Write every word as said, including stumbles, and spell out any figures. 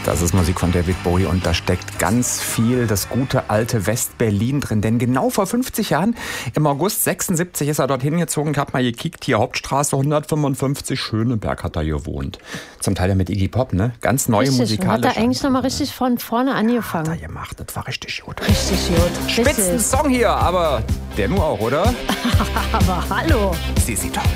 Das ist Musik von David Bowie und da steckt ganz viel das gute alte West-Berlin drin. Denn genau vor fünfzig Jahren, im August sechsundsiebzig, ist er dorthin gezogen. Ich hab mal gekickt, hier Hauptstraße hundertfünfundfünfzig, Schöneberg hat er gewohnt. Zum Teil ja mit Iggy Pop, ne? Ganz neue richtig, musikalische. Hat er eigentlich nochmal richtig von vorne angefangen. Hat er gemacht, das war richtig gut. Richtig gut. Spitzen Song hier, aber der nur auch, oder? Aber hallo. Sie sieht doch.